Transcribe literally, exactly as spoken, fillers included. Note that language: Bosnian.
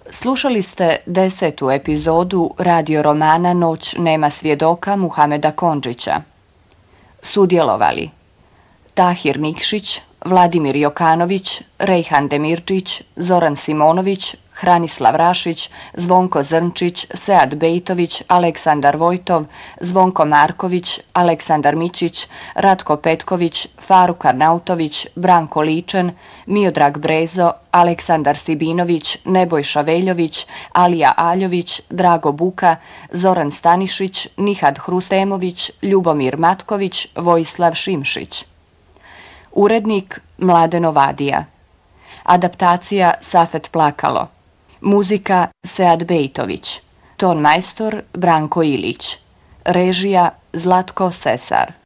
Slušali ste desetu epizodu radio romana Noć nema svjedoka Muhameda Kondžića. Sudjelovali Tahir Nikšić, Vladimir Jokanović, Rejhan Demirčić, Zoran Simonović, Hranislav Rašić, Zvonko Zrnčić, Sead Bejtović, Aleksandar Vojtov, Zvonko Marković, Aleksandar Mičić, Ratko Petković, Faruk Arnautović, Branko Ličen, Miodrag Brezo, Aleksandar Sibinović, Nebojša Veljović, Alija Aljović, Drago Buka, Zoran Stanišić, Nihad Hrustemović, Ljubomir Matković, Vojislav Šimšić. Urednik Mladen Ovadija. Adaptacija Safet Plakalo. Muzika Sead Bejtović. Ton majstor Branko Ilić. Režija Zlatko Sesar.